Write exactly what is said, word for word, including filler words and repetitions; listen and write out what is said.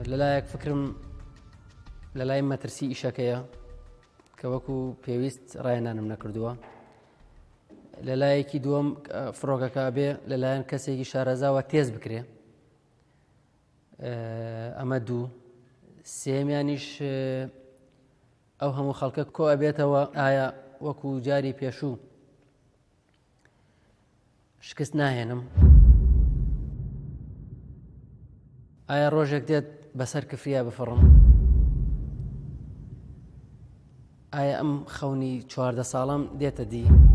لەلایەک فکرم لە لای مەترسی ئیشەکەیە کە وەکو پێویست ڕایەنانم نەکردووە. لەلایەکی دووەم فڕۆکەکە بێ لەلایەن کەسێکی شارەزاوە تێز بکرێ. ئەمە دوو. سێمیانیش ئەو هەموو خەڵکە کۆ ئەبێتەوە ئایا وەکو جاری پێشوو شکست ناهێنم، ئایا ڕۆژێک دێت بەسەر کفریا بفڕم، ئایا ئەم خەونی چواردە ساڵەم دێتە دی.